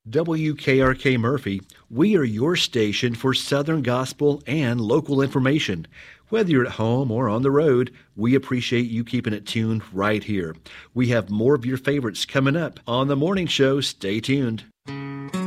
WKRK Murphy, we are your station for Southern gospel and local information. Whether you're at home or on the road, we appreciate you keeping it tuned right here. We have more of your favorites coming up on the morning show. Stay tuned.